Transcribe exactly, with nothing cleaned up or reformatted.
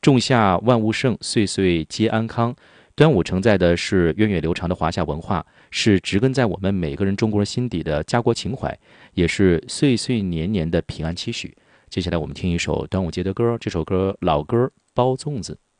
仲夏万物盛，岁岁皆安康。端午承载的是源远流长的华夏文化，是植根在我们每个人中国人心底的家国情怀，也是岁岁年年的平安期许。接下来我们听一首端午节的歌，这首歌老歌《包粽子》。